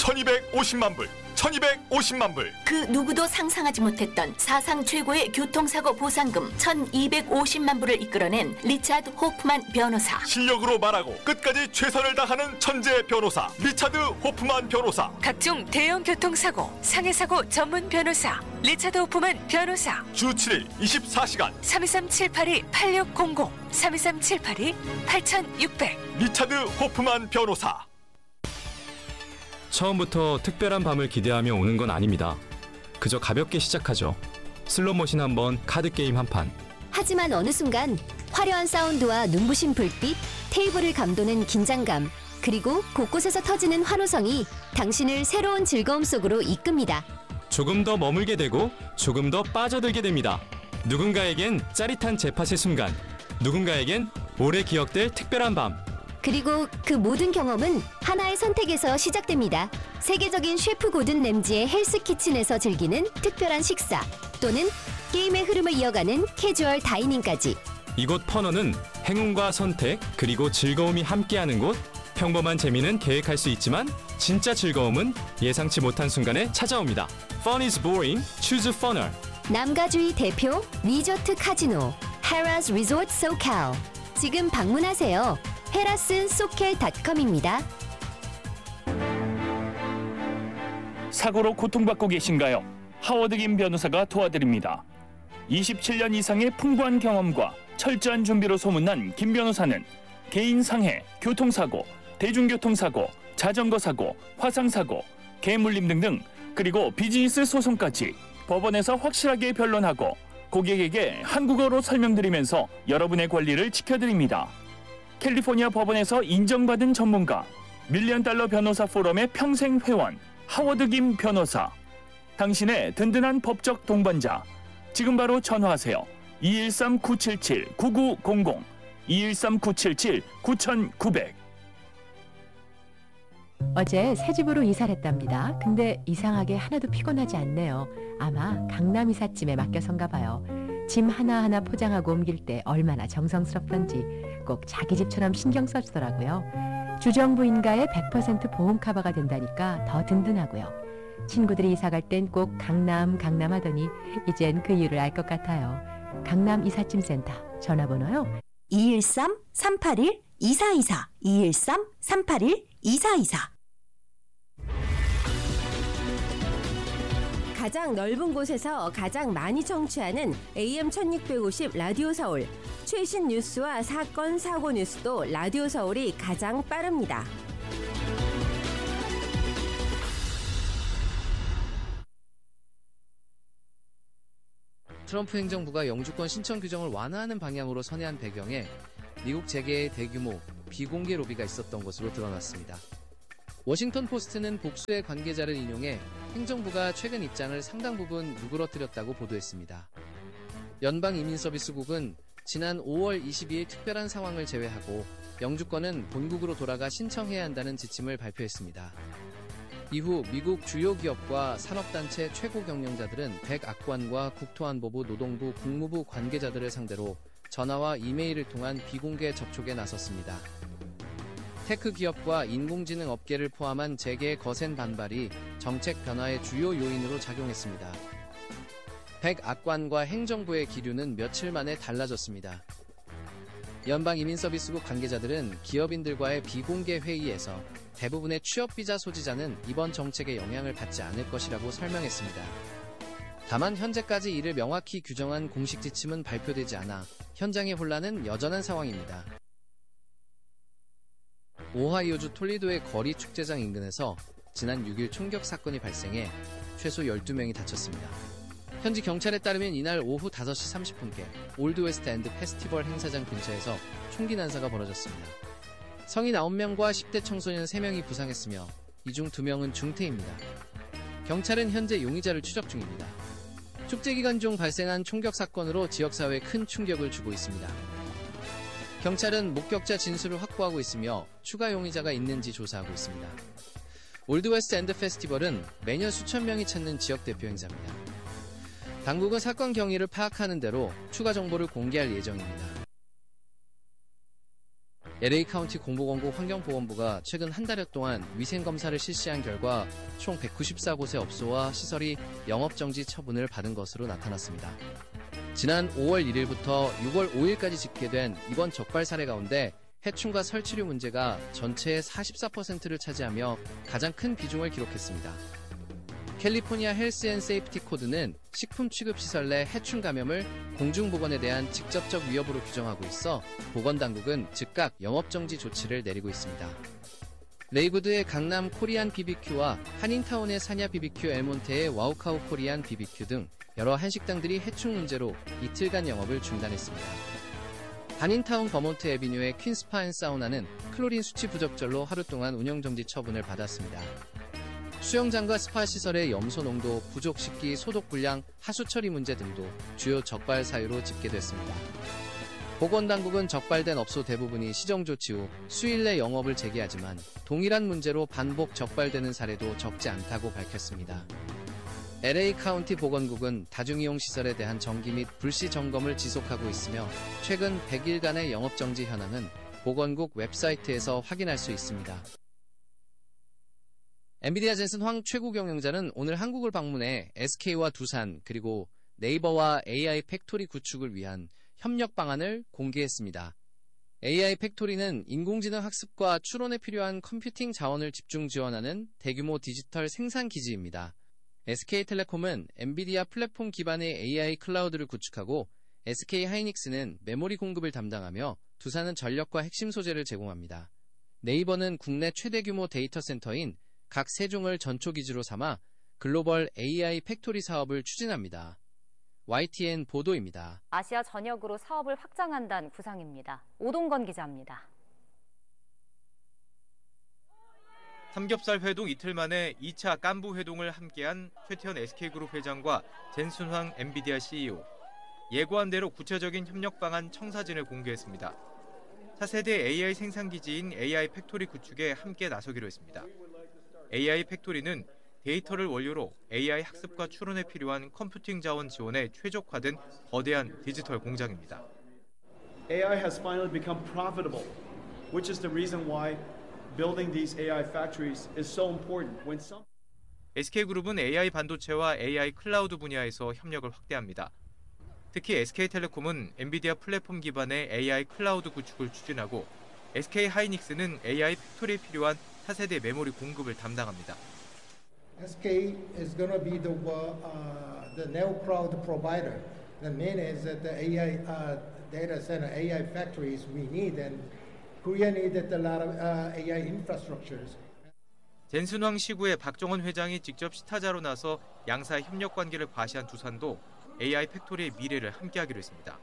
1250만 불, 1250만 불. 그 누구도 상상하지 못했던 사상 최고의 교통사고 보상금 1250만 불을 이끌어낸 리차드 호프만 변호사. 실력으로 말하고 끝까지 최선을 다하는 천재 변호사 리차드 호프만 변호사. 각종 대형 교통사고, 상해사고 전문 변호사 리차드 호프만 변호사. 주 7일 24시간 323-782-8600 323-782-8600 리차드 호프만 변호사. 처음부터 특별한 밤을 기대하며 오는 건 아닙니다. 그저 가볍게 시작하죠. 슬롯머신 한 번, 카드게임 한 판. 하지만 어느 순간 화려한 사운드와 눈부신 불빛, 테이블을 감도는 긴장감, 그리고 곳곳에서 터지는 환호성이 당신을 새로운 즐거움 속으로 이끕니다. 조금 더 머물게 되고 조금 더 빠져들게 됩니다. 누군가에겐 짜릿한 잭팟의 순간, 누군가에겐 오래 기억될 특별한 밤. 그리고 그 모든 경험은 하나의 선택에서 시작됩니다. 세계적인 셰프 고든 램지의 헬스 키친에서 즐기는 특별한 식사, 또는 게임의 흐름을 이어가는 캐주얼 다이닝까지. 이곳 퍼너는 행운과 선택, 그리고 즐거움이 함께하는 곳. 평범한 재미는 계획할 수 있지만 진짜 즐거움은 예상치 못한 순간에 찾아옵니다. Fun is boring, choose funner. 남가주의 대표 리조트 카지노 헤라스 리조트 소칼. 지금 방문하세요. 헤라스소켈.com입니다. 사고로 고통받고 계신가요? 하워드 김 변호사가 도와드립니다. 27년 이상의 풍부한 경험과 철저한 준비로 소문난 김 변호사는 개인 상해, 교통사고, 대중교통사고, 자전거 사고, 화상사고, 개물림 등등, 그리고 비즈니스 소송까지 법원에서 확실하게 변론하고 고객에게 한국어로 설명드리면서 여러분의 권리를 지켜드립니다. 캘리포니아 법원에서 인정받은 전문가, $1,000,000 변호사 포럼의 평생 회원, 하워드 김 변호사. 당신의 든든한 법적 동반자. 지금 바로 전화하세요. 213-977-9900, 213-977-9900. 어제 새 집으로 이사를 했답니다. 근데 이상하게 하나도 피곤하지 않네요. 아마 강남 이삿짐에 맡겨선가 봐요. 짐 하나하나 포장하고 옮길 때 얼마나 정성스럽던지 꼭 자기 집처럼 신경 써주더라고요. 주정부인가의 100% 보험 커버가 된다니까 더 든든하고요. 친구들이 이사 갈 땐 꼭 강남 하더니 이젠 그 이유를 알 것 같아요. 강남 이삿짐센터 전화번호요. 213-381-2424 213-381-2424. 가장 넓은 곳에서 가장 많이 청취하는 AM 1650 라디오 서울. 최신 뉴스와 사건, 사고 뉴스도 라디오 서울이 가장 빠릅니다. 트럼프 행정부가 영주권 신청 규정을 완화하는 방향으로 선회한 배경에 미국 재계의 대규모 비공개 로비가 있었던 것으로 드러났습니다. 워싱턴 포스트는 복수의 관계자를 인용해 행정부가 최근 입장을 상당 부분 누그러뜨렸다고 보도했습니다. 연방이민서비스국은 지난 5월 22일 특별한 상황을 제외하고 영주권은 본국으로 돌아가 신청해야 한다는 지침을 발표했습니다. 이후 미국 주요 기업과 산업단체 최고 경영자들은 백악관과 국토안보부, 노동부, 국무부 관계자들을 상대로 전화와 이메일을 통한 비공개 접촉에 나섰습니다. 테크 기업과 인공지능 업계를 포함한 재계의 거센 반발이 정책 변화의 주요 요인으로 작용했습니다. 백악관과 행정부의 기류는 며칠 만에 달라졌습니다. 연방이민서비스국 관계자들은 기업인들과의 비공개 회의에서 대부분의 취업비자 소지자는 이번 정책에 영향을 받지 않을 것이라고 설명했습니다. 다만 현재까지 이를 명확히 규정한 공식 지침은 발표되지 않아 현장의 혼란은 여전한 상황입니다. 오하이오주 톨리도의 거리 축제장 인근에서 지난 6일 총격 사건이 발생해 최소 12명이 다쳤습니다. 현지 경찰에 따르면 이날 오후 5시 30분께 올드 웨스트 엔드 페스티벌 행사장 근처에서 총기 난사가 벌어졌습니다. 성인 9명과 10대 청소년 3명이 부상했으며 이 중 2명은 중태입니다. 경찰은 현재 용의자를 추적 중입니다. 축제 기간 중 발생한 총격 사건으로 지역사회에 큰 충격을 주고 있습니다. 경찰은 목격자 진술을 확보하고 있으며 추가 용의자가 있는지 조사하고 있습니다. 올드 웨스트 엔드 페스티벌은 매년 수천 명이 찾는 지역 대표 행사입니다. 당국은 사건 경위를 파악하는 대로 추가 정보를 공개할 예정입니다. LA 카운티 공보건국 환경보건부가 최근 한 달여 동안 위생검사를 실시한 결과 총 194곳의 업소와 시설이 영업정지 처분을 받은 것으로 나타났습니다. 지난 5월 1일부터 6월 5일까지 집계된 이번 적발 사례 가운데 해충과 설치류 문제가 전체의 44%를 차지하며 가장 큰 비중을 기록했습니다. 캘리포니아 헬스 앤 세이프티 코드는 식품 취급 시설 내 해충 감염을 공중보건에 대한 직접적 위협으로 규정하고 있어 보건당국은 즉각 영업정지 조치를 내리고 있습니다. 레이구드의 강남 코리안 BBQ와 한인타운의 사냐 BBQ 엘몬테의 와우카우 코리안 BBQ 등 여러 한식당들이 해충 문제로 이틀간 영업을 중단했습니다. 한인타운 버몬트 애비뉴의 퀸스파 앤 사우나는 클로린 수치 부적절로 하루 동안 운영정지 처분을 받았습니다. 수영장과 스파 시설의 염소 농도, 부족 식기, 소독 불량, 하수 처리 문제 등도 주요 적발 사유로 집계됐습니다. 보건당국은 적발된 업소 대부분이 시정 조치 후 수일 내 영업을 재개하지만 동일한 문제로 반복 적발되는 사례도 적지 않다고 밝혔습니다. LA 카운티 보건국은 다중이용 시설에 대한 정기 및 불시 점검을 지속하고 있으며 최근 100일간의 영업정지 현황은 보건국 웹사이트에서 확인할 수 있습니다. 엔비디아 젠슨 황 최고 경영자는 오늘 한국을 방문해 SK와 두산 그리고 네이버와 AI 팩토리 구축을 위한 협력 방안을 공개했습니다. AI 팩토리는 인공지능 학습과 추론에 필요한 컴퓨팅 자원을 집중 지원하는 대규모 디지털 생산 기지입니다. SK텔레콤은 엔비디아 플랫폼 기반의 AI 클라우드를 구축하고 SK 하이닉스는 메모리 공급을 담당하며 두산은 전력과 핵심 소재를 제공합니다. 네이버는 국내 최대 규모 데이터 센터인 각 세종을 전초기지로 삼아 글로벌 AI 팩토리 사업을 추진합니다. YTN 보도입니다. 아시아 전역으로 사업을 확장한다는 구상입니다. 오동건 기자입니다. 삼겹살 회동 이틀 만에 2차 깐부 회동을 함께한 최태원 SK그룹 회장과 젠순황 엔비디아 CEO. 예고한 대로 구체적인 협력 방안 청사진을 공개했습니다. 차세대 AI 생산기지인 AI 팩토리 구축에 함께 나서기로 했습니다. AI 팩토리는 데이터를 원료로 AI 학습과 추론에 필요한 컴퓨팅 자원 지원에 최적화된 거대한 디지털 공장입니다. AI has finally become profitable, which is the reason why building these AI factories is so important. When some SK그룹은 AI 반도체와 AI 클라우드 분야에서 협력을 확대합니다. 특히 SK텔레콤은 엔비디아 플랫폼 기반의 AI 클라우드 구축을 추진하고 SK 하이닉스는 AI 팩토리에 필요한 차세대 메모리 공급을 담당합니다. SK is going to be the neo cloud provider. The main is that the AI data center, AI factories we need, and Korea needed a lot of AI infrastructures. 젠순황 시구의 박정원 회장이 직접 시타자로 나서 양사의 협력 관계를 과시한 두산도 AI 팩토리의 미래를 함께하기로 했습니다.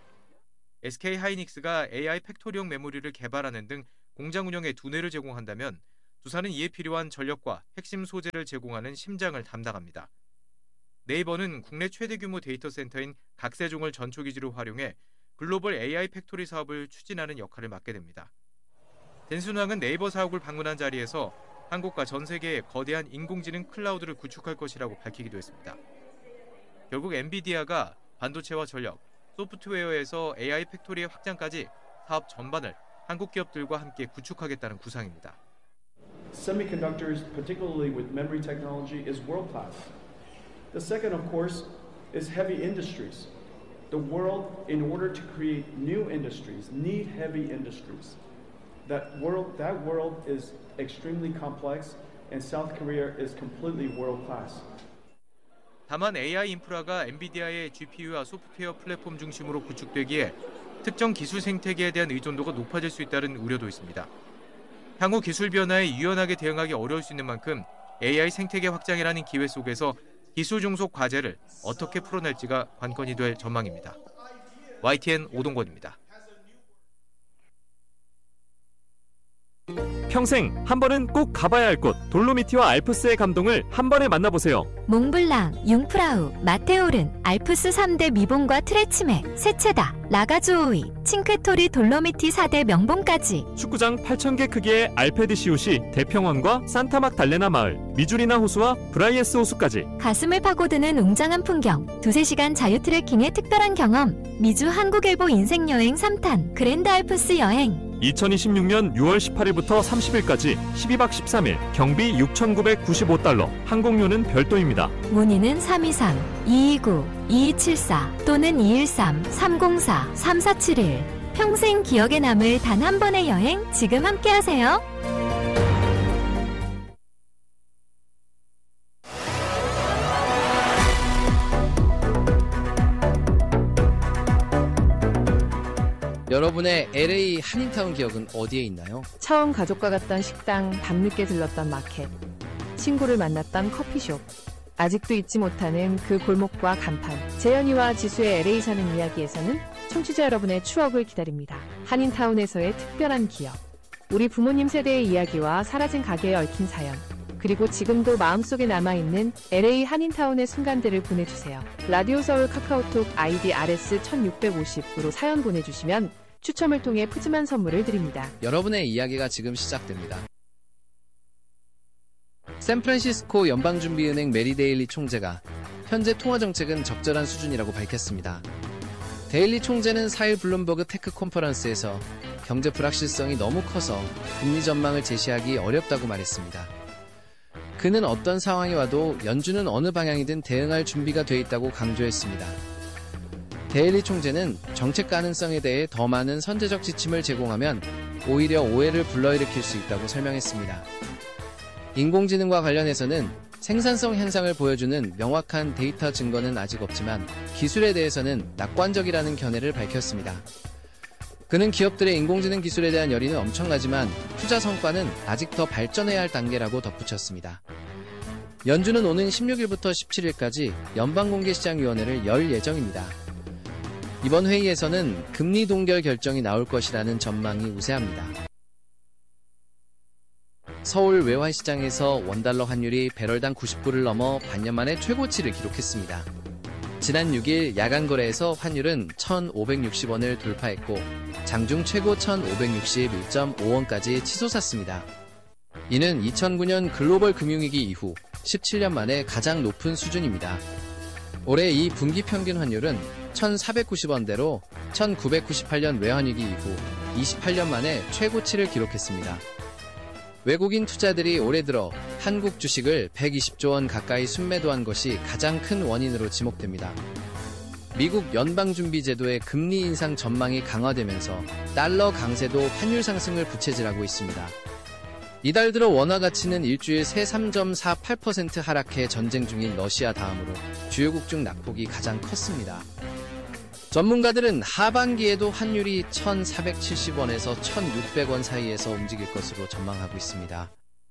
SK 하이닉스가 AI 팩토리용 메모리를 개발하는 등 공장 운영에 두뇌를 제공한다면 두산은 이에 필요한 전력과 핵심 소재를 제공하는 심장을 담당합니다. 네이버는 국내 최대 규모 데이터 센터인 각세종을 전초기지로 활용해 글로벌 AI 팩토리 사업을 추진하는 역할을 맡게 됩니다. 젠순황은 네이버 사옥을 방문한 자리에서 한국과 전 세계의 거대한 인공지능 클라우드를 구축할 것이라고 밝히기도 했습니다. 결국 엔비디아가 반도체와 전력, 소프트웨어에서 AI 팩토리의 확장까지 사업 전반을 한국 기업들과 함께 구축하겠다는 구상입니다. Semiconductors, particularly with memory technology, is world class. The second, of course, is heavy industries. The world, in order to create new industries, need heavy industries. That world is extremely complex, and South Korea is completely world class. 다만 AI 인프라가 엔비디아의 GPU와 소프트웨어 플랫폼 중심으로 구축되기에 특정 기술 생태계에 대한 의존도가 높아질 수 있다는 우려도 있습니다. 향후 기술 변화에 유연하게 대응하기 어려울 수 있는 만큼 AI 생태계 확장이라는 기회 속에서 기술 종속 과제를 어떻게 풀어낼지가 관건이 될 전망입니다. YTN 오동건입니다. 평생 한 번은 꼭 가봐야 할 곳 돌로미티와 알프스의 감동을 한 번에 만나보세요. 몽블랑, 융프라우, 마테오른, 알프스 3대 미봉과 트레치메, 세체다, 라가주오이, 칭크토리 돌로미티 4대 명봉까지 축구장 8,000개 크기의 알페드 시옷이 대평원과 산타막 달레나 마을, 미주리나 호수와 브라이에스 호수까지 가슴을 파고드는 웅장한 풍경, 2-3시간 자유 트레킹의 특별한 경험, 미주 한국일보 인생여행 3탄 그랜드 알프스 여행 2026년 6월 18일부터 30일까지 12박 13일 경비 6,995달러, 항공료는 별도입니다. 문의는 323-229-2274 또는 213-304-3471. 평생 기억에 남을 단 한 번의 여행, 지금 함께하세요. 여러분의 LA 한인타운 기억은 어디에 있나요? 처음 가족과 갔던 식당, 밤늦게 들렀던 마켓, 친구를 만났던 커피숍, 아직도 잊지 못하는 그 골목과 간판. 재현이와 지수의 LA 사는 이야기에서는 청취자 여러분의 추억을 기다립니다. 한인타운에서의 특별한 기억, 우리 부모님 세대의 이야기와 사라진 가게에 얽힌 사연, 그리고 지금도 마음속에 남아있는 LA 한인타운의 순간들을 보내주세요. 라디오 서울 카카오톡 아이디 RS1650으로 사연 보내주시면 추첨을 통해 푸짐한 선물을 드립니다. 여러분의 이야기가 지금 시작됩니다. 샌프란시스코 연방준비은행 메리 데일리 총재가 현재 통화 정책은 적절한 수준이라고 밝혔습니다. 데일리 총재는 4일 블룸버그 테크 컨퍼런스에서 경제 불확실성이 너무 커서 금리 전망을 제시하기 어렵다고 말했습니다. 그는 어떤 상황이 와도 연준은 어느 방향이든 대응할 준비가 돼 있다고 강조했습니다. 데일리 총재는 정책 가능성에 대해 더 많은 선제적 지침을 제공하면 오히려 오해를 불러일으킬 수 있다고 설명했습니다. 인공지능과 관련해서는 생산성 향상을 보여주는 명확한 데이터 증거는 아직 없지만 기술에 대해서는 낙관적이라는 견해를 밝혔습니다. 그는 기업들의 인공지능 기술에 대한 열의는 엄청나지만 투자 성과는 아직 더 발전해야 할 단계라고 덧붙였습니다. 연준은 오는 16일부터 17일까지 연방공개시장위원회를 열 예정입니다. 이번 회의에서는 금리 동결 결정이 나올 것이라는 전망이 우세합니다. 서울 외환시장에서 원달러 환율이 배럴당 90불을 넘어 반년 만에 최고치를 기록했습니다. 지난 6일 야간 거래에서 환율은 1,560원을 돌파했고 장중 최고 1,561.5원까지 치솟았습니다. 이는 2009년 글로벌 금융위기 이후 17년 만에 가장 높은 수준입니다. 올해 이 분기 평균 환율은 1,490원대로 1998년 외환위기 이후 28년 만에 최고치를 기록했습니다. 외국인 투자들이 올해 들어 한국 주식을 120조 원 가까이 순매도한 것이 가장 큰 원인으로 지목됩니다. 미국 연방준비제도의 금리 인상 전망이 강화되면서 달러 강세도 환율 상승을 부채질하고 있습니다. 이달 들어 원화 가치는 일주일 새 3.48% 하락해 전쟁 중인 러시아 다음으로 주요국 중 낙폭이 가장 컸습니다. 전문가들은 하반기에도 환율이 1,470원에서 1,600원 사이에서 움직일 것으로 전망하고 있습니다.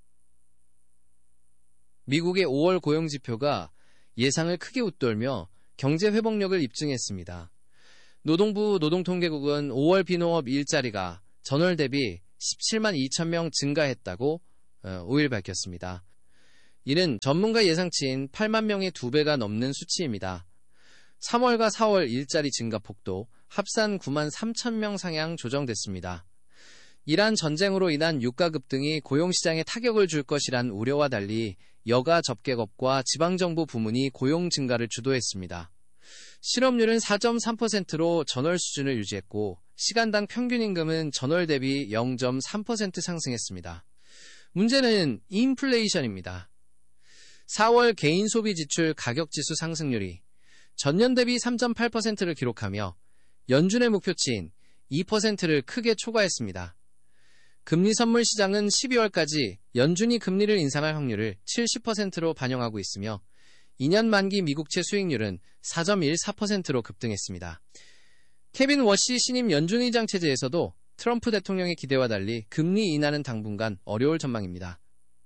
미국의 5월 고용지표가 예상을 크게 웃돌며 경제 회복력을 입증했습니다. 노동부 노동통계국은 5월 비농업 일자리가 전월 대비 17만 2천 명 증가했다고 5일 밝혔습니다. 이는 전문가 예상치인 8만 명의 2배가 넘는 수치입니다. 3월과 4월 일자리 증가 폭도 합산 9만 3천 명 상향 조정됐습니다. 이란 전쟁으로 인한 유가 급등이 고용시장에 타격을 줄 것이란 우려와 달리 여가 접객업과 지방정부 부문이 고용 증가를 주도했습니다. 실업률은 4.3%로 전월 수준을 유지했고 시간당 평균 임금은 전월 대비 0.3% 상승했습니다. 문제는 인플레이션입니다. 4월 개인 소비 지출 가격지수 상승률이 전년 대비 3.8%를 기록하며 연준의 목표치인 2%를 크게 초과했습니다. 금리 선물 시장은 12월까지 연준이 금리를 인상할 확률을 70%로 반영하고 있으며 2년 만기 미국채 수익률은 4.14%로 급등했습니다. 케빈 워시 신임 연준 의장 체제에서도 트럼프 대통령의 기대와 달리 금리 인하는 당분간 어려울 전망입니다.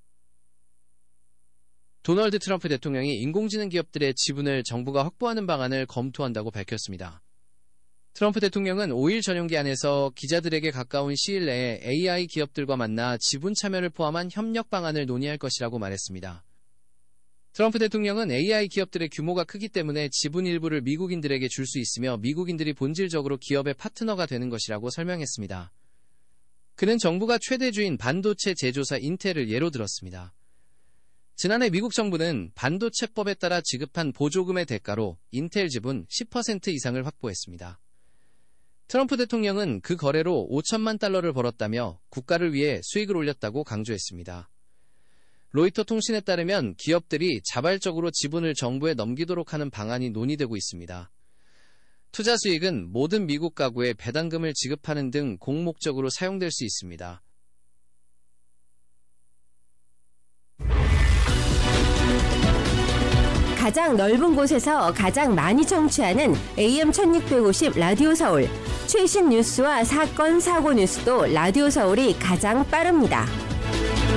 도널드 트럼프 대통령이 인공지능 기업들의 지분을 정부가 확보하는 방안을 검토한다고 밝혔습니다. 트럼프 대통령은 5일 전용기한에서 기자들에게 가까운 시일 내에 AI 기업들과 만나 지분 참여를 포함한 협력 방안을 논의할 것이라고 말했습니다. 트럼프 대통령은 AI 기업들의 규모가 크기 때문에 지분 일부를 미국인들에게 줄 수 있으며 미국인들이 본질적으로 기업의 파트너가 되는 것이라고 설명했습니다. 그는 정부가 최대주인 반도체 제조사 인텔을 예로 들었습니다. 지난해 미국 정부는 반도체법에 따라 지급한 보조금의 대가로 인텔 지분 10% 이상을 확보했습니다. 트럼프 대통령은 그 거래로 5천만 달러를 벌었다며 국가를 위해 수익을 올렸다고 강조했습니다. 로이터 통신에 따르면 기업들이 자발적으로 지분을 정부에 넘기도록 하는 방안이 논의되고 있습니다. 투자 수익은 모든 미국 가구에 배당금을 지급하는 등 공목적으로 사용될 수 있습니다. 가장 넓은 곳에서 가장 많이 청취하는 AM 1650 라디오 서울. 최신 뉴스와 사건, 사고 뉴스도 라디오 서울이 가장 빠릅니다.